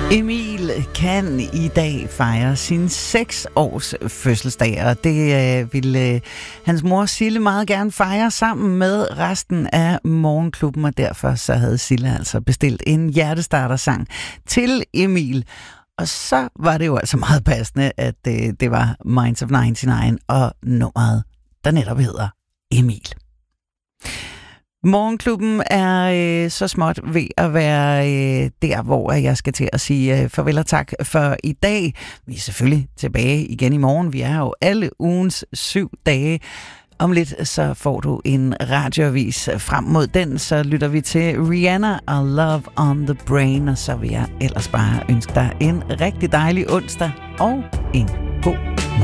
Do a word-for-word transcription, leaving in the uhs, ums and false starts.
Emil kan i dag fejre sin seks års fødselsdag, og det øh, ville øh, hans mor Sille meget gerne fejre sammen med resten af Morgenklubben, og derfor så havde Sille altså bestilt en hjertestartersang til Emil. Og så var det jo altså meget passende, at øh, det var Minds of nioghalvfems og nummeret, der netop hedder Emil. Morgenklubben er øh, så småt ved at være øh, der, hvor jeg skal til at sige øh, farvel og tak for i dag. Vi er selvfølgelig tilbage igen i morgen. Vi er jo alle ugens syv dage. Om lidt så får du en radioavis frem mod den, så lytter vi til Rihanna og Love on the Brain, og så vil jeg ellers bare ønske dig en rigtig dejlig onsdag og en